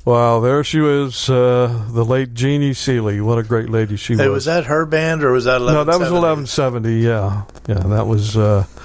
Wow, there she was, the late Jeannie Seeley. What a great lady she was. Hey, was that her band or was that 1170? No, that was 1170, yeah. Yeah, that was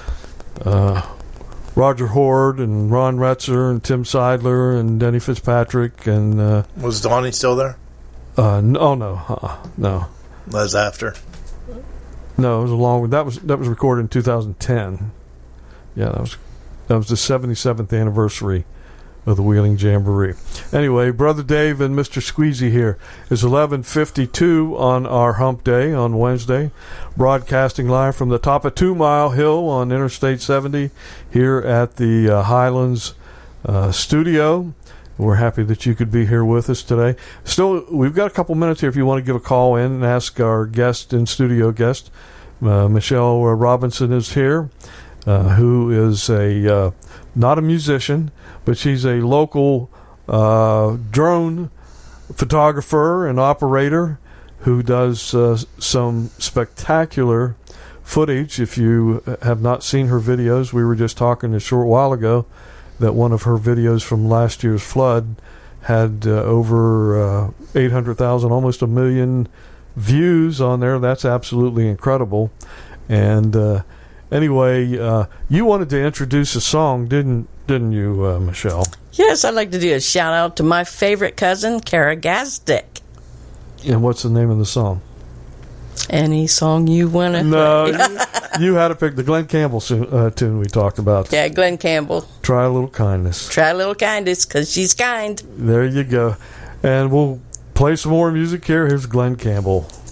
Roger Horde and Ron Retzer and Tim Seidler and Denny Fitzpatrick. And was Donnie still there? No. That was after. No, it was along with that was recorded in 2010. Yeah, that was the 77th anniversary of the Wheeling Jamboree. Anyway, Brother Dave and Mr. Squeezy here. It's 11:52 on our hump day on Wednesday, broadcasting live from the top of 2 Mile Hill on Interstate 70 here at the Highlands studio. We're happy that you could be here with us today. Still, we've got a couple minutes here if you want to give a call in and ask our in-studio guest. Michelle Robinson is here, who is not a musician, but she's a local drone photographer and operator who does some spectacular footage. If you have not seen her videos, we were just talking a short while ago that one of her videos from last year's flood had over 800,000, almost 1 million views on there. That's absolutely incredible. And anyway, you wanted to introduce a song, didn't you, Michelle? Yes, I'd like to do a shout out to my favorite cousin, Kara Gazdick. And what's the name of the song? Any song you want to No, you had to pick the Glenn Campbell tune we talked about. Yeah, Glenn Campbell. Try a Little Kindness. Try a little kindness, because she's kind. There you go. And we'll play some more music here. Here's Glenn Campbell.